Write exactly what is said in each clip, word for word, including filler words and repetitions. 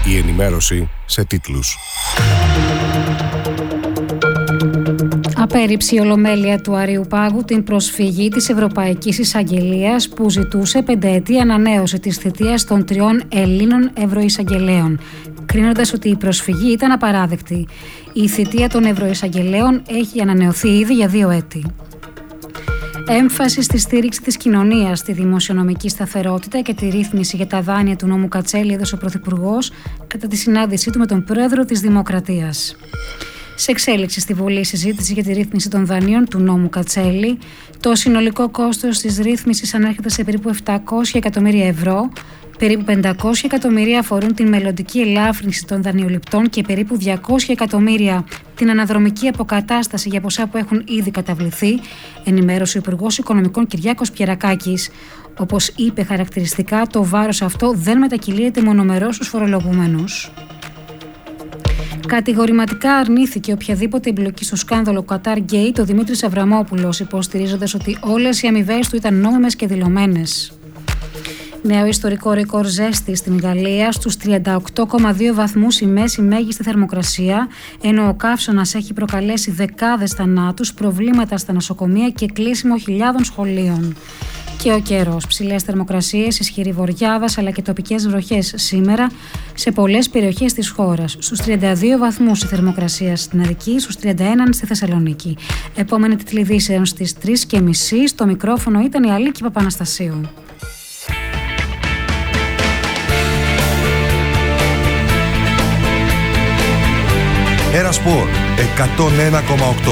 Η ενημέρωση σε τίτλους. Απέρριψε η Ολομέλεια του Αριουπάγου την προσφυγή της Ευρωπαϊκής Εισαγγελίας που ζητούσε πενταετή ανανέωση της θητείας των τριών Ελλήνων Ευρωεισαγγελέων, κρίνοντας ότι η προσφυγή ήταν απαράδεκτη. Η θητεία των Ευρωεισαγγελέων έχει ανανεωθεί ήδη για δύο έτη. Έμφαση στη στήριξη της κοινωνίας, στη δημοσιονομική σταθερότητα και τη ρύθμιση για τα δάνεια του νόμου Κατσέλη έδωσε ο Πρωθυπουργός κατά τη συνάντησή του με τον Πρόεδρο της Δημοκρατίας. Σε εξέλιξη στη Βουλή συζήτηση για τη ρύθμιση των δανείων του νόμου Κατσέλη. Το συνολικό κόστος της ρύθμισης ανέρχεται σε περίπου επτακόσια εκατομμύρια ευρώ. Περίπου πεντακόσια εκατομμύρια αφορούν την μελλοντική ελάφρυνση των δανειοληπτών και περίπου διακόσια εκατομμύρια την αναδρομική αποκατάσταση για ποσά που έχουν ήδη καταβληθεί, ενημέρωσε ο Υπουργός Οικονομικών Κυριάκος Πιερακάκης. Όπως είπε χαρακτηριστικά, το βάρος αυτό δεν μετακυλείται μονομερώς στους φορολογούμενους. Κατηγορηματικά αρνήθηκε οποιαδήποτε εμπλοκή στο σκάνδαλο Qatar Gate ο Δημήτρης Αβραμόπουλος, υποστηρίζοντας ότι όλες οι αμοιβές του ήταν νόμιμες και δηλωμένες. Νέο ιστορικό ρεκόρ ζέστη στην Γαλλία, στους τριάντα οκτώ κόμμα δύο βαθμούς η μέση μέγιστη θερμοκρασία, ενώ ο καύσωνας έχει προκαλέσει δεκάδες θανάτους, προβλήματα στα νοσοκομεία και κλείσιμο χιλιάδων σχολείων. Και ο καιρός, ψηλές θερμοκρασίες, ισχυρή βοριάδας αλλά και τοπικές βροχές σήμερα σε πολλές περιοχές της χώρας. Στους τριάντα δύο βαθμούς η θερμοκρασία στην Αττική, στους τριάντα ένα στη Θεσσαλονίκη. Επόμενη τίτλη ειδήσεων στις τρεις και μισή. Στο μικρόφωνο ήταν η Αλίκη Παπαναστασίου. Ένα Σπορ εκατόν ένα κόμμα οκτώ.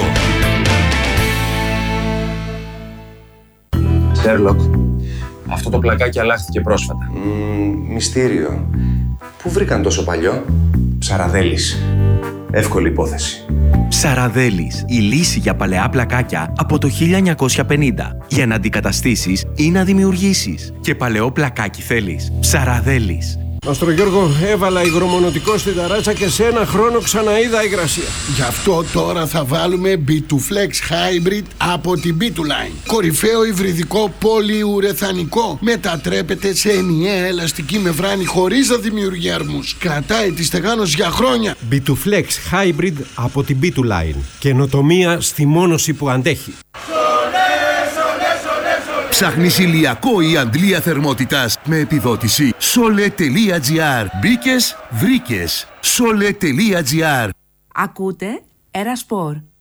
Σέρλοκ, αυτό το πλακάκι αλλάχθηκε πρόσφατα. Mm, μυστήριο. Πού βρήκαν τόσο παλιό? Ψαραδέλης. Εύκολη υπόθεση. Ψαραδέλης, η λύση για παλαιά πλακάκια από το χίλια εννιακόσια πενήντα. Για να αντικαταστήσεις ή να δημιουργήσεις. Και παλαιό πλακάκι θέλεις? Ψαραδέλης. Άστρο Γιώργο, έβαλα υγρομονωτικό στην ταράτσα και σε ένα χρόνο ξαναείδα υγρασία. Γι' αυτό τώρα θα βάλουμε μπι τού Flex Hybrid από την μπι τού Line. Κορυφαίο υβριδικό πολυουρεθανικό. Μετατρέπεται σε ενιαία ελαστική μεμβράνη χωρίς να δημιουργεί αρμούς. Κρατάει τη στεγάνωση για χρόνια. μπι τού Flex Hybrid από την μπι τού Line. Καινοτομία στη μόνωση που αντέχει. Ψάχνεις ηλιακό ή αντλία θερμότητας με επιδότηση? Sole.gr. Μπήκες, βρήκες. Sole.gr. Ακούτε Ένα Σπορ.